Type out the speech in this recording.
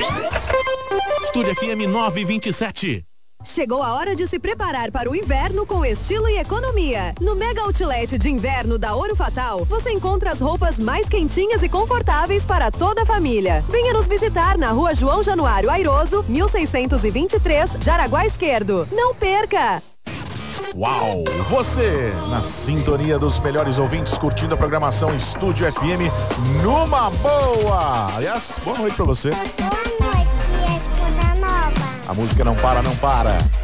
Estúdio FM 927. Chegou a hora de se preparar para o inverno com estilo e economia. No Mega Outlet de Inverno da Ouro Fatal, você encontra as roupas mais quentinhas e confortáveis para toda a família. Venha nos visitar na Rua João Januário Airoso, 1623, Jaraguá Esquerdo. Não perca! Uau! Você, na sintonia dos melhores ouvintes, curtindo a programação Estúdio FM numa boa! Aliás, boa noite pra você. Boa noite, Escuda Nova. A música não para, não para.